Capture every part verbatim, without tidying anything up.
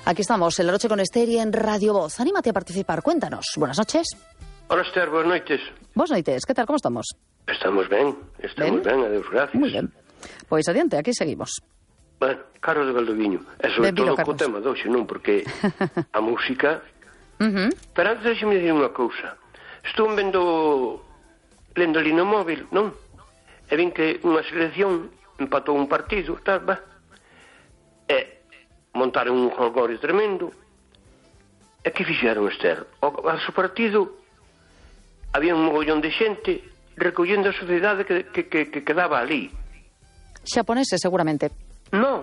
Aquí estamos, en La Noche con Ester y en Radio Voz. Anímate a participar, cuéntanos. Buenas noches. Hola, Ester, buenas noites. Buenas noites, ¿qué tal? ¿Cómo estamos? Estamos ben, estamos ben, adeus, gracias. Muy ben. Pois adiante, aquí seguimos. Bueno, Carlos de Valdoviño, e sobre Benvido, todo co Carlos. tema doxe, non? Porque a música... Uh-huh. Pero antes deixe-me dicir unha cousa. Estou vendo, lendo ali no móvil, non? E vin que unha selección empatou un partido, tal, va. E montaron un jolgorio tremendo. E que fixeron, Ester? O, ao seu partido había un mogollón de xente recollendo a sociedade que, que, que, que quedaba ali. Xaponeses, seguramente. Non.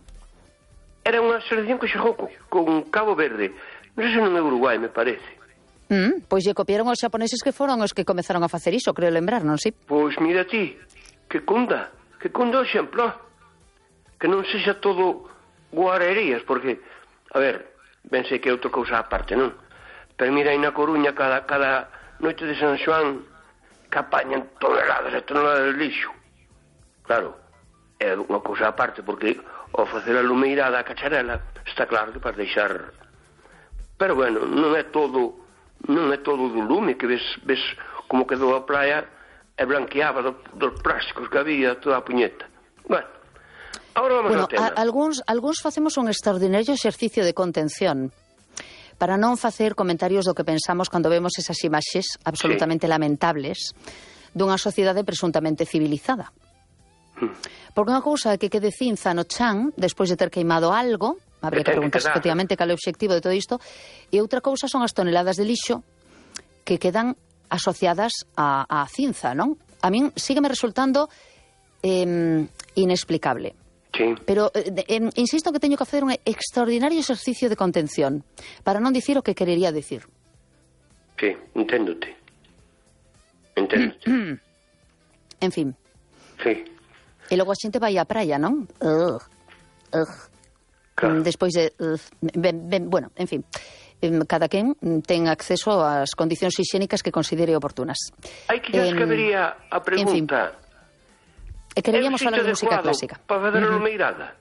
Era unha selección que xogou co, con Cabo Verde. Non sei se non é Uruguai, me parece. Mm, pois lle copiaron os xaponeses que foron os que comezaron a facer iso, creo lembrar, non si? Pois mira ti, que cunda, que cunda o exemplo. Que non sexa todo guarerías, porque, a ver, ben sei que é outra cousa aparte, non? Pero mira, aí na Coruña, cada, cada noite de San Xoán, que apañan toneladas e toneladas de lixo. Claro, é unha cousa aparte, porque ao facer a lumeirada a cacharela, está claro que para deixar... Pero bueno, non é todo non é todo do lume, que ves, ves como quedou a praia e blanqueaba do, dos plásticos que había toda a puñeta. Bueno, agora vamos Bueno, ao tema. a, algúns, algúns facemos un extraordinario exercicio de contención para non facer comentarios do que pensamos cando vemos esas imaxes absolutamente sí. lamentables dunha sociedade presuntamente civilizada. Porque unha cousa é que quede cinza no chan despois de ter queimado algo, habría que preguntarse que efectivamente cal é o obxectivo de todo isto, e outra cousa son as toneladas de lixo que quedan asociadas a, a cinza, non? A min sígueme resultando eh, inexplicable. Sí. Pero eh, eh, insisto que teño que facer un extraordinario exercicio de contención para non dicir o que querería dicir. Sí, enténdote. Enténdote. En fin. Sí. E logo a xente vai á praia, non? Ugh. Ugh. Claro. Despois de... Uh, ben, ben, bueno, en fin, cada quen ten acceso ás condicións higiénicas que considere oportunas. Hai que xa escabería a pregunta. E queríamos falar de música clásica. Para fazer a lumeirada?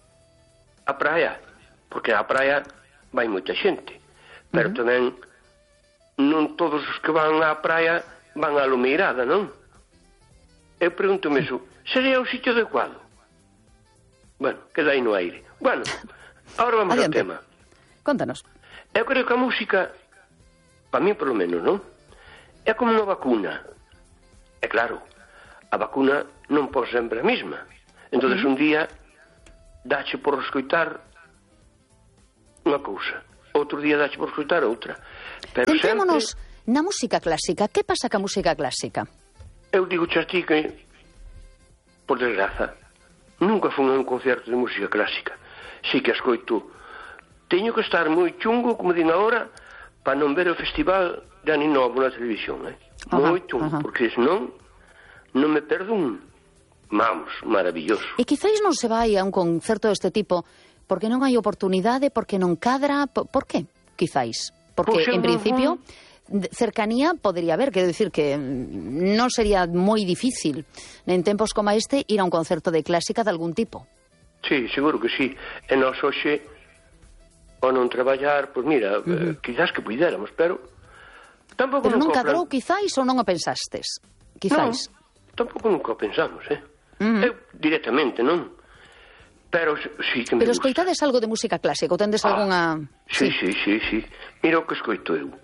A praia. Porque a praia vai moita xente. Pero uh-huh. tamén non todos os que van á praia van á lumeirada, non? Eu pregúntome iso. Sería o sitio adecuado? Bueno, queda aí no aire. Bueno, agora vamos Adiante. ao tema. Contanos. Eu creo que a música, para mí polo menos, non? É como unha vacuna. É claro, a vacuna non pode sempre a mesma. Entón, uh-huh. un día, dache por escoitar unha cousa. Outro día dache por escoitar outra. Pero Centrémonos sempre... na música clásica. Que pasa ca música clásica? Eu digo xa ti que, por desgraza, nunca fui a un concerto de música clásica. Si que escoito. Teño que estar moi chungo, como din agora, para non ver o festival de Ani Novo na televisión, eh? Ajá, moi chungo, ajá. porque senón non me perdo un, vamos, maravilloso. E quizáis non se vai a un concerto deste tipo porque non hai oportunidade, porque non cadra, por, por que? Quizáis. Porque, Pois eu en non principio, vou... cercanía podría haber, quero dicir que non sería moi difícil en tempos como este ir a un concerto de clásica de algún tipo. Sí, seguro que sí. E nós hoxe, ao non traballar, pois mira, uh-huh. quizás que puidéramos, pero tampouco Pero non nunca cadrou, plan... quizáis, ou non o pensastes? Quizáis. Non, tampouco nunca o pensamos, eh? Uh-huh. Eu directamente, non? Pero sí que me Pero gusta. escoitades algo de música clásica, ou tendes ah, algunha... Sí, sí, sí, sí. Mira o que escoito eu.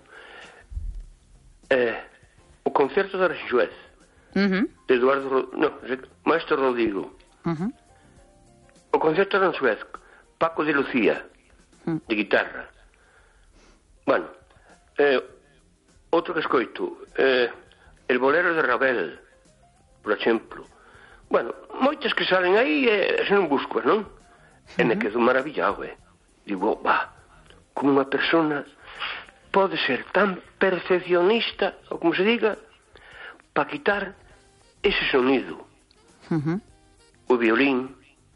Eh, o concerto de Aranjuez, Uh-huh. de Eduardo... Ro... No, Maestro Rodrigo. Uh-huh. O concerto de Aranjuez, Paco de Lucía, uh-huh. de guitarra. Bueno, eh, outro que escoito, eh, el bolero de Ravel, por exemplo. Bueno, moitas que salen aí e eh, se non busco, non? Uh-huh. E me quedo maravillado, eh? Digo, va, como unha persona pode ser tan perfeccionista, ou como se diga, para quitar ese sonido. Uh-huh. O violín,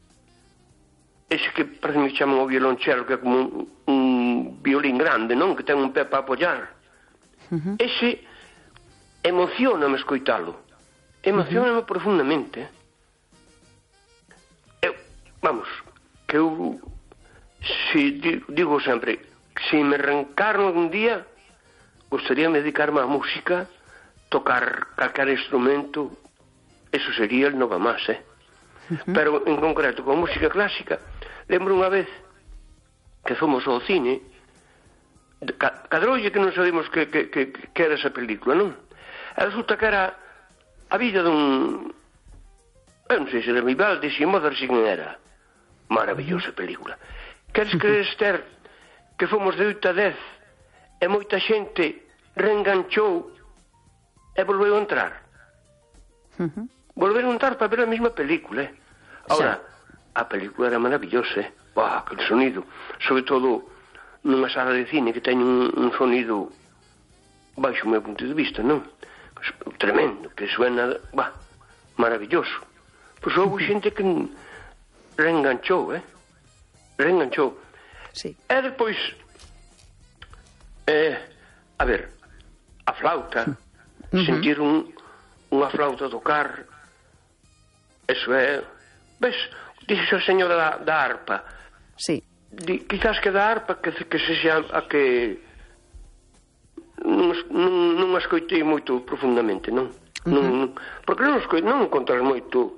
ese que parece que chaman o violonchelo, que é como un, un violín grande, non? Que ten un pé para apoiar. Uh-huh. Ese emocioname escoitalo. Emocioname uh-huh. profundamente. Eu, vamos, que eu si, digo sempre, si me reencarno algún día, gustaría dedicarme a música, tocar calcar instrumento, eso sería el nova más, eh? Uh-huh. Pero, en concreto, con música clásica, lembro unha vez que fomos ao cine, cadroulle que non sabemos que, que, que, que era esa película, non? E resulta que era a vida dun... eu non sei se era Vivaldi, se Mozart, se quen era. Maravillosa película. Queres creer, Esther, que fomos de oito a dez e moita xente reenganchou e volveu a entrar? Uh-huh. Volveron a entrar para ver a mesma película, eh? Ahora, a película era maravillosa, eh? Bah, aquele sonido, sobre todo nunha sala de cine que ten un, un sonido baixo o meu punto de vista, non? Tremendo, que suena, bah, maravilloso. Pois houve xente que reenganchou, eh? Reenganchou. Sí. E depois, eh, a ver, a flauta, uh-huh. sentir un, unha flauta tocar, eso é, ves, dixo a señora da, da arpa. Sí. Di, quizás que da arpa que, que se xa a que non, non, non a escoitei moito profundamente, non? Uh-huh. non porque non escoitei, non encontras moito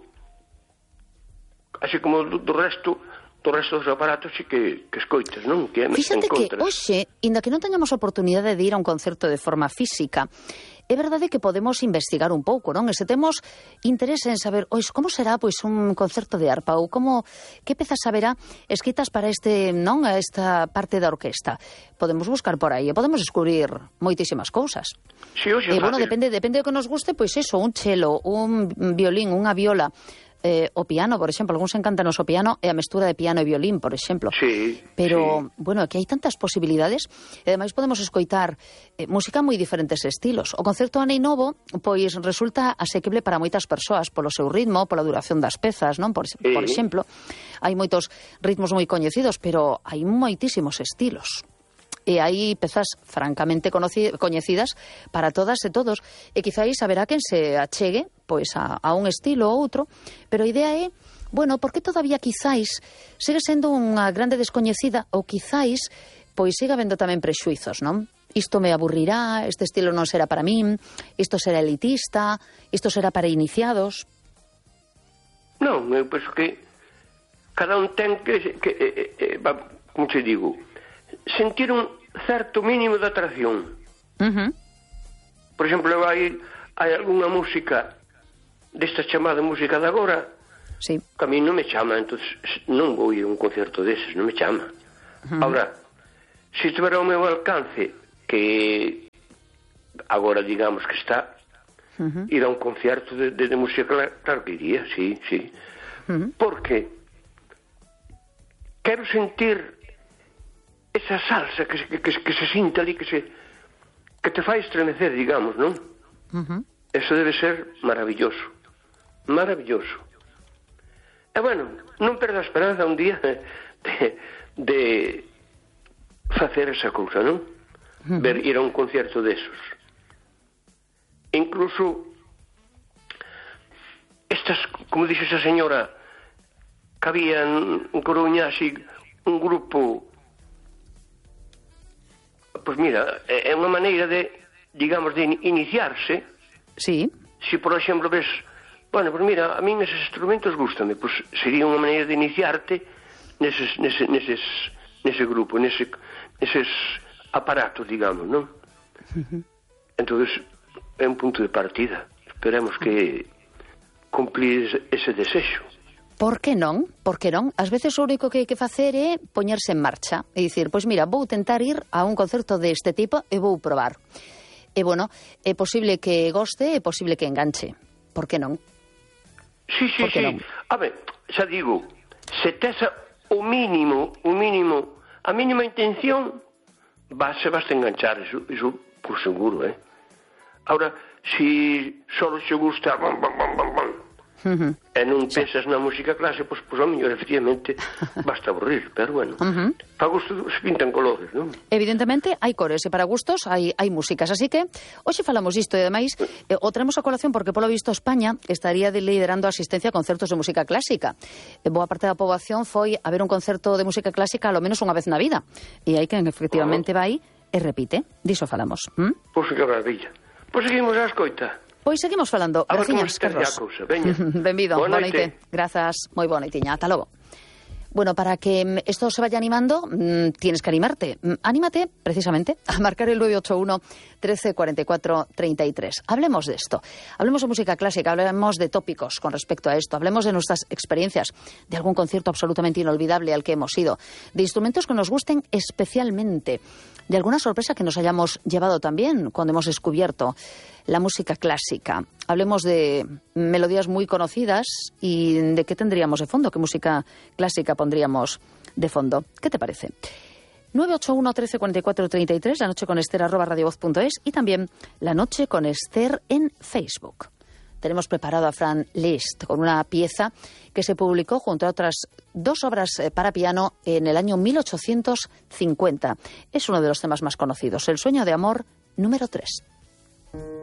así como do, do resto do resto dos aparatos sí que, que escoitas, non? Que fíxate que hoxe, inda que non teñamos oportunidade de ir a un concerto de forma física, é verdade que podemos investigar un pouco, non? E se temos interese en saber, ois, como será pois un concerto de arpa ou como que pezas haberá escritas para este, non, a esta parte da orquesta. Podemos buscar por aí e podemos descubrir moitísimas cousas. Sí, hoxe e bueno, depende depende do que nos guste, pois eso, un chelo, un violín, unha viola, Eh, o piano, por exemplo, algúns encantanos o piano e a mestura de piano e violín, por exemplo. Sí, pero, sí. bueno, aquí hai tantas posibilidades e ademais podemos escoitar eh, música moi diferentes estilos. O concerto Anei Novo, pois, resulta asequible para moitas persoas polo seu ritmo, pola duración das pezas, non? Por, sí. por exemplo, hai moitos ritmos moi coñecidos, pero hai moitísimos estilos. E hai pezas francamente coñecidas para todas e todos, e quizáis haberá quen se achegue pois a, a un estilo ou outro, pero a idea é, bueno, porque todavía quizáis segue sendo unha grande descoñecida, ou quizáis pois siga habendo tamén prexuizos, non? Isto me aburrirá, este estilo non será para min, isto será elitista, isto será para iniciados. Non, eu penso que cada un ten que, que eh, eh, como te digo, sentir un certo mínimo de atracción. Uh-huh. Por exemplo, hai, hai algunha música desta chamada música de agora, sí. que a mí non me chama, entonces non vou ir a un concerto deses, non me chama. Uh-huh. Ahora, se estiver ao meu alcance, que agora digamos que está, uh-huh. ir a un concerto de, de, de música, claro que iría, sí, sí. Uh-huh. Porque quero sentir esa salsa que, que, que, que se sinta ali, que se que te fai estremecer, digamos, non? Uh-huh. Eso debe ser maravilloso, maravilloso. E bueno, non perda a esperanza un día de, de facer esa cousa, non? Uh-huh. Ver, ir a un concierto desos. Incluso estas, como dixe esa señora, que había en Coruña así un grupo. Pois mira, é unha maneira de, digamos, de iniciarse. Sí. Se, por exemplo, ves, bueno, pois mira, a min eses instrumentos gústame, pois sería unha maneira de iniciarte neses, nese, neses, nese grupo, nese, neses aparatos, digamos, non? Uh-huh. Entonces, é un punto de partida. Esperemos que cumplir ese desexo. Por que non? Por que non? Ás veces o único que hai que facer é poñerse en marcha e dicir, pois mira, vou tentar ir a un concerto deste tipo e vou probar. E, bueno, é posible que goste, é posible que enganche. Por que non? Sí, sí, sí. Non? A ver, xa digo, se tes o mínimo, o mínimo, a mínima intención, vas, se vas a enganchar, eso, eso por seguro, eh? Ahora, si solo se gusta, bam, bam, bam, bam, bam, Uh-huh. E non pensas sí. na música clásica, pois, pois, ao mellor, efectivamente, basta aburrir, pero bueno, uh-huh. para gusto se pintan colores, non? Evidentemente, hai cores, e para gustos hai, hai músicas, así que, hoxe falamos isto, e ademais, eh, o traemos a colación porque, polo visto, España estaría liderando a asistencia a concertos de música clásica. E boa parte da poboación foi a ver un concerto de música clásica alo menos unha vez na vida, e hai quen efectivamente uh-huh. vai e repite, diso falamos. ¿Mm? Pois que maravilla. Pois seguimos a escoita. Pois seguimos falando. Graciñas, Carlos. Benvido, boa noite. Grazas, moi boa noitiña. Ata logo. Bueno, para que esto se vaya animando, mmm, tienes que animarte. Mm, anímate, precisamente, a marcar el nueve ocho uno, trece cuarenta y cuatro, treinta y tres. Hablemos de esto. Hablemos de música clásica, hablemos de tópicos con respecto a esto, hablemos de nuestras experiencias, de algún concierto absolutamente inolvidable al que hemos ido, de instrumentos que nos gusten especialmente, de alguna sorpresa que nos hayamos llevado también cuando hemos descubierto la música clásica. Hablemos de melodías muy conocidas y de qué tendríamos de fondo, qué música clásica pondríamos de fondo. ¿Qué te parece? nueve ocho uno, trece cuarenta y cuatro, treinta y tres, la noche con Ester arroba radiovoz punto es y también la noche con Ester en Facebook. Tenemos preparado a Franz Liszt con una pieza que se publicó junto a otras dos obras para piano en el año mil ochocientos cincuenta. Es uno de los temas más conocidos, El sueño de amor número tres.